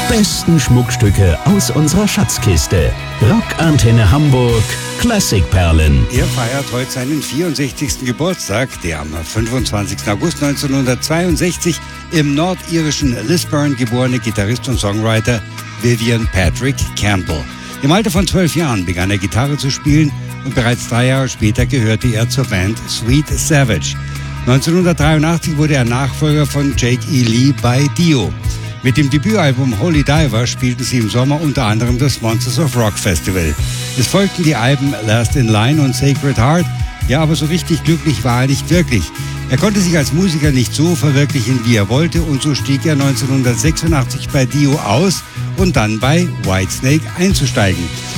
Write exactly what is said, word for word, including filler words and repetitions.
besten Schmuckstücke aus unserer Schatzkiste. Rockantenne Hamburg Klassikperlen. Er feiert heute seinen vierundsechzigsten Geburtstag, der am fünfundzwanzigsten August neunzehnhundertzweiundsechzig im nordirischen Lisburn geborene Gitarrist und Songwriter Vivian Patrick Campbell. Im Alter von zwölf Jahren begann er Gitarre zu spielen und bereits drei Jahre später gehörte er zur Band Sweet Savage. neunzehnhundertdreiundachtzig wurde er Nachfolger von Jake E. Lee bei Dio. Mit dem Debütalbum Holy Diver spielten sie im Sommer unter anderem das Monsters of Rock Festival. Es folgten die Alben Last in Line und Sacred Heart. Ja, aber so richtig glücklich war er nicht wirklich. Er konnte sich als Musiker nicht so verwirklichen, wie er wollte, und so stieg er neunzehnhundertsechsundachtzig bei Dio aus und dann bei Whitesnake einzusteigen.